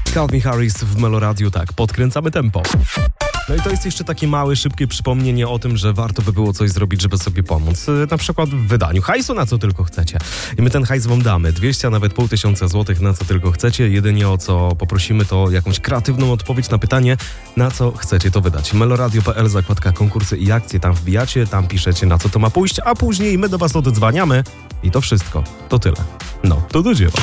Calvin Harris w Meloradiu, tak, podkręcamy tempo. No i to jest jeszcze takie małe, szybkie przypomnienie o tym, że warto by było coś zrobić, żeby sobie pomóc. Na przykład w wydaniu hajsu, na co tylko chcecie. I my ten hajs wam damy. 200, a nawet 500 złotych, na co tylko chcecie. Jedynie o co poprosimy, to jakąś kreatywną odpowiedź na pytanie, na co chcecie to wydać. Meloradio.pl, zakładka konkursy i akcje, tam wbijacie, tam piszecie, na co to ma pójść, a później my do was oddzwaniamy i to wszystko. To tyle. No, to do dzieła.